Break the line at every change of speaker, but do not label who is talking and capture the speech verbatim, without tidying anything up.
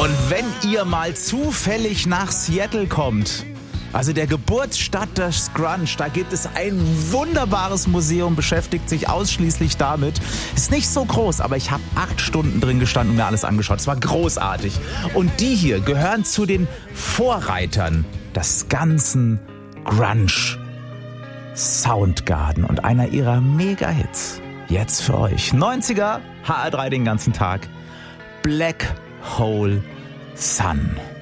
Und wenn ihr mal zufällig nach Seattle kommt, also der Geburtsstadt des Grunge, da gibt es ein wunderbares Museum, beschäftigt sich ausschließlich damit. Ist nicht so groß, aber ich habe acht Stunden drin gestanden und mir alles angeschaut. Es war großartig. Und die hier gehören zu den Vorreitern des ganzen Grunge. Soundgarden und einer ihrer Mega-Hits. Jetzt für euch. neunziger, H R drei den ganzen Tag. Black Hole Sun.